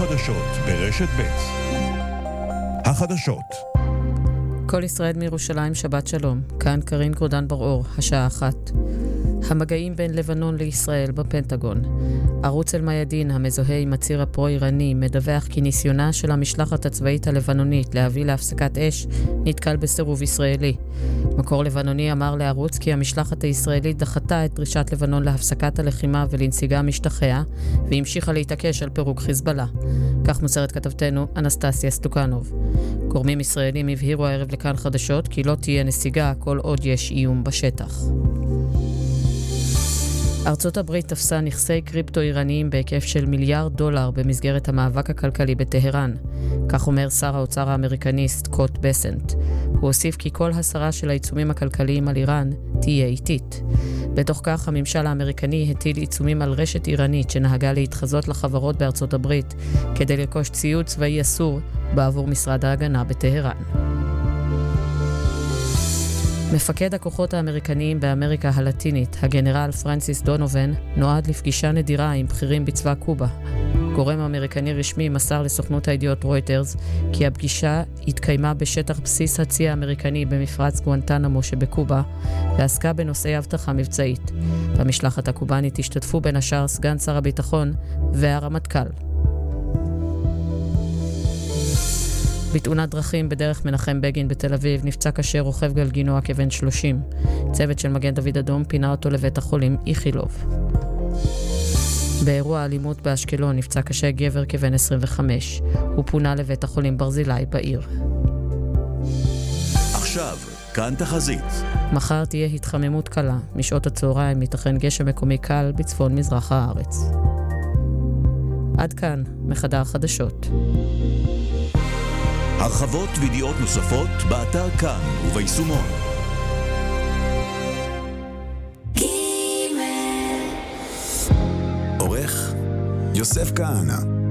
החדשות ברשת ב'. החדשות. כל ישראל מירושלים, שבת שלום. כאן קרין גרודן בר-אור, השעה 1. המגעים בין לבנון לישראל בפנטגון. ערוץ אל-מיאדין, המזוהה עם הציר הפרו-איראני, מדווח כי ניסיונה של המשלחת הצבאית הלבנונית להביא להפסקת אש נתקל בסירוב ישראלי. מקור לבנוני אמר לערוץ כי המשלחת הישראלית דחתה את דרישת לבנון להפסקת הלחימה ולנסיגה משטחיה, והמשיכה להתעקש על פירוק חיזבאללה. כך מוסרת כתבתנו אנסטסיה סטוקנוב. גורמים ישראלים הבהירו הערב לכאן חדשות כי לא תהיה נסיגה כל עוד יש איום בשטח. ארצות הברית תפסה נכסי קריפטו איראניים בהיקף של $1 מיליארד במסגרת המאבק הכלכלי בטהרן. כך אומר שר האוצר האמריקני סקוט בסנט. הוא הוסיף כי כל הסרה של העיצומים הכלכליים על איראן תהיה איטית. בתוך כך הממשל האמריקני הטיל עיצומים על רשת איראנית שנהגה להתחזות לחברות בארצות הברית כדי לרכוש ציוד צבאי אסור בעבור משרד ההגנה בטהרן. מפקד הכוחות האמריקניים באמריקה הלטינית, הגנרל פרנסיס דונובן, נועד לפגישה נדירה עם בכירים בצבא קובה. גורם אמריקני רשמי מסר לסוכנות הידיעות רויטרס כי הפגישה התקיימה בשטח בסיס הצי האמריקני במפרץ גואנטנמו שבקובה, ועסקה בנושאי אבטחה מבצעית. במשלחת הקובנית השתתפו בין השאר סגן שר הביטחון והרמטכ"ל. בתאונת דרכים בדרך מנחם בגין בתל אביב נפצע קשה רוכב גלגינוע כבן 30. צוות של מגן דוד אדום פינה אותו לבית החולים איכילוב. באירוע אלימות באשקלון נפצע קשה גבר כבן 25. הוא פונה לבית החולים ברזילי בעיר. עכשיו, כאן תחזית. מחר תהיה התחממות קלה. משעות הצהריים ייתכן גשם מקומי קל בצפון מזרח הארץ. עד כאן מחדר חדשות. הרחבות וידיעות נוספות באתר כאן וביישומון. עורך יוסף כהנא.